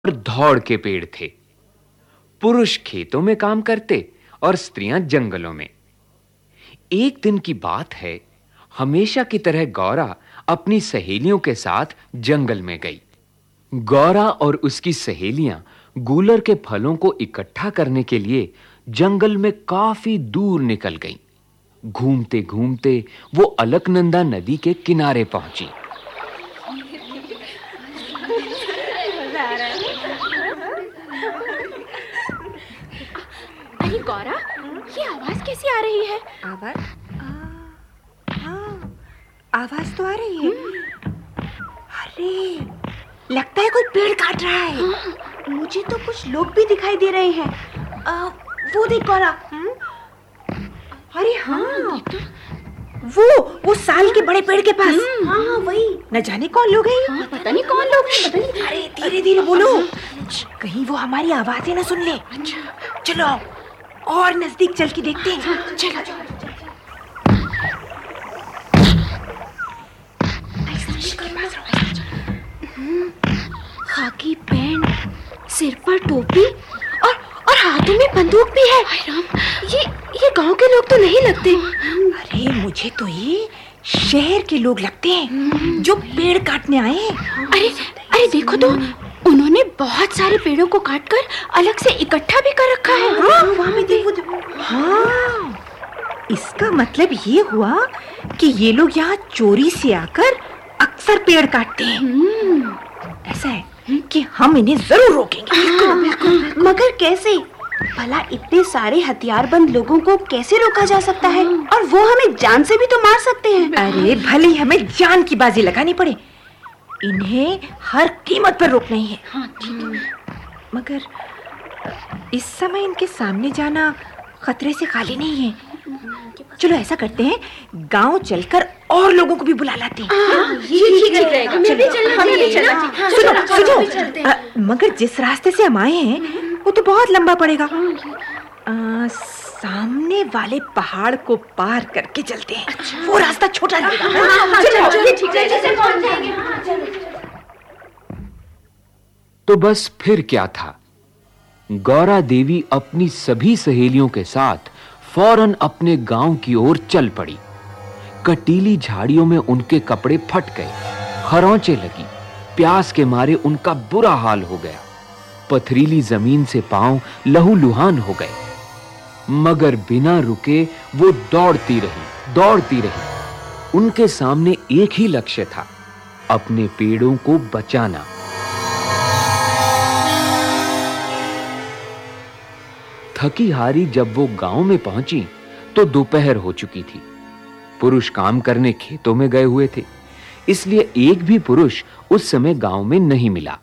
और धौड़ के पेड़ थे। पुरुष खेतों में काम करते और स्त्रियां जंगलों में। एक दिन की बात है, हमेशा की तरह गौरा अपनी सहेलियों के साथ जंगल में गई। गौरा और उसकी सहेलियां गूलर के फलों को इकट्ठा करने के लिए जंगल में काफी दूर निकल गईं। घूमते-घूमते वो अलकनंदा नदी के किनारे पहुंची। अरे गौरा, ये आवाज कैसी आ रही है? आवाज तो आ रही है। अरे, लगता है कोई पेड़ काट रहा है। मुझे तो कुछ लोग भी दिखाई दे रहे हैं। वो देख गौरा। अरे हाँ, वो साल के बड़े पेड़ के पास। हाँ, वही। न जाने कौन लोग हैं। पता नहीं कौन लोग हैं। अरे धीरे-धीरे बोलो, कहीं वो हमारी आवाजें न सुन ले। चलो और नजदीक चल के देखते हैं। चलो। खाकी पैंट, सिर पर टोपी और हाथों में बंदूक भी है। ये गांव के लोग तो नहीं लगते। अरे मुझे तो ये शहर के लोग लगते हैं जो पेड़ काटने आए हैं। अरे देखो तो, उन्होंने बहुत सारे पेड़ों को काटकर अलग से इकट्ठा भी कर रखा है। वहाँ में देखो। हाँ, इसका मतलब ये हुआ कि ये लोग यहाँ चोरी से आकर अक्सर पेड़ काटते हैं। ऐसा है कि हम इन्हें जरूर रोकेंगे। मगर कैसे? भला इतने सारे हथियारबंद लोगों को कैसे रोका जा सकता है? और वो हमें जान से भी तो मार सकते हैं। अरे भले ही हमें जान की बाजी लगानी पड़े, इन्हें हर कीमत पर रोकना ही है। मगर इस समय इनके सामने जाना खतरे से खाली नहीं है। चलो ऐसा करते हैं, गांव चलकर और लोगों को भी बुला लाते हैं। ये ठीक रहेगा। हमें भी चलना। सुनो, मगर जिस रास्ते से हम आए हैं वो तो बहुत लंबा पड़ेगा। सामने वाले पहाड़ को पार करके चलते हैं। वो रास्ता छोटा लगेगा। तो बस फिर क्या था, गौरा देवी अपनी सभी सहेलियों के साथ फौरन अपने गांव की ओर चल पड़ी। कटीली झाड़ियों में उनके कपड़े फट गए, खरोंचे लगी, प्यास के मारे उनका बुरा हाल हो गया। पथरीली जमीन से पांव लहूलुहान हो गए, मगर बिना रुके वो दौड़ती रही। उनके सामने एक ही लक्ष्य था, अपने पेड़ों को बचाना। थकी हारी जब वो गांव में पहुंची तो दोपहर हो चुकी थी। पुरुष काम करने खेतों में गए हुए थे, इसलिए एक भी पुरुष उस समय गांव में नहीं मिला।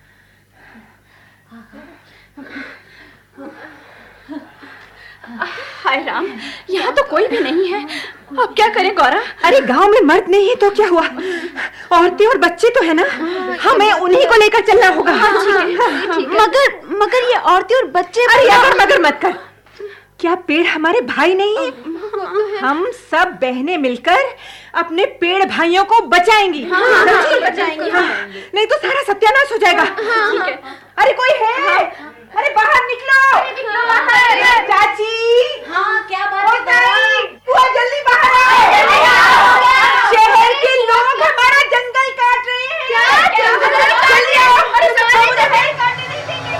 हाय राम, यहाँ तो कोई भी नहीं है। अब क्या करें गौरा? अरे गांव में मर्द नहीं है तो क्या हुआ, औरतें और बच्चे तो है ना। हमें उन्हीं को लेकर चलना होगा। मगर ये औरतें और बच्चे। अरे मगर मत कर। क्या पेड़ हमारे भाई नहीं है? हम सब बहनें मिलकर अपने पेड़ भाइयों को बचाएंगी। बचाएंगी। नहीं तो सारा सत्यानाश हो जाएगा। अरे कोई है? अरे बाहर निकलो। चाची। हाँ, क्या बात है? बुआ जल्दी बाहर आओ। शहर के लोग हमारा जंगल काट रहे हैं। जल्दी आओ। अरे काटने नहीं देंगे।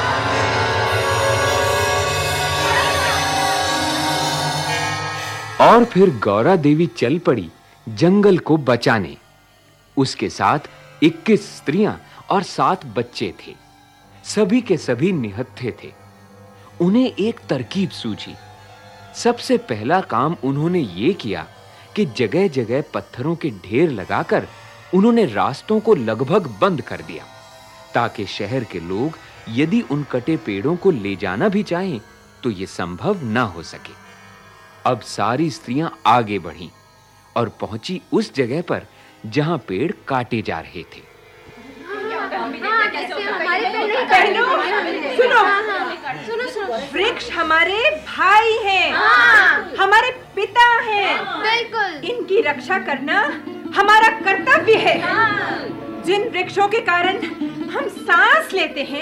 और फिर गौरा देवी चल पड़ी जंगल को बचाने। उसके साथ 21 स्त्रियां और 7 बच्चे थे। सभी के सभी निहत्थे थे। उन्हें एक तरकीब सूझी। सबसे पहला काम उन्होंने ये किया कि जगह-जगह पत्थरों के ढेर लगाकर उन्होंने रास्तों को लगभग बंद कर दिया, ताकि शहर के लोग यदि उन कटे पेड़ों को ले जाना भी चाहें तो ये संभव ना हो सके। अब सारी स्त्रियां आगे बढ़ीं और पहुंची उस जगह पर जहां पेड़ काटे जा रहे थे। सुनो, वृक्ष हमारे भाई हैं, हमारे पिता हैं। बिल्कुल। इनकी रक्षा करना हमारा कर्तव्य है। जिन वृक्षों के कारण हम सांस लेते हैं